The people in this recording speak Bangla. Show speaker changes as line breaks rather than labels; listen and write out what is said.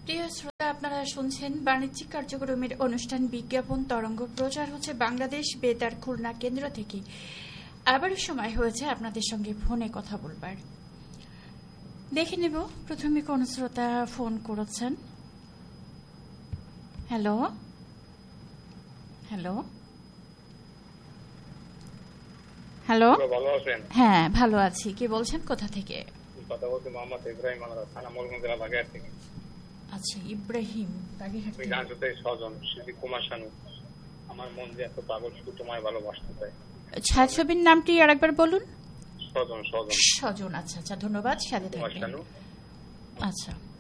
প্রিয় শ্রোতা, আপনারা শুনছেন বাণিজ্যিক কার্যক্রমের অনুষ্ঠান বিজ্ঞাপন তরঙ্গ। প্রচার হচ্ছে বাংলাদেশ বেতার খুলনা কেন্দ্র থেকে। আবারও সময় হয়েছে আপনাদের সঙ্গে ফোনে কথা বলবার। দেখে নেব প্রথমে কোন শ্রোতা ফোন করেছেন। হ্যালো হ্যালো হ্যালো,
ভালো আছেন?
হ্যাঁ ভালো আছি। কি বলছেন, কোথা থেকে?
কথা বলছি মোহাম্মদ ইব্রাহিম থানা মলগঞ্জ জেলা বাগেরহাট থেকে।
আচ্ছা, ইব্রাহিম বাগেরহাট থেকে।
গান শুনতে স্বজন শ্রী কুমার শানু। আমার মন যে এত পাগল, শুধু তোমায় ভালোবাসতে চাই।
ছায়াছবির নামটি আরেকবার বলুন।
স্বজন স্বজন
স্বজন। আচ্ছা আচ্ছা, ধন্যবাদ, সাথে
কুমার
থাকবেন।
শানু।
আচ্ছা।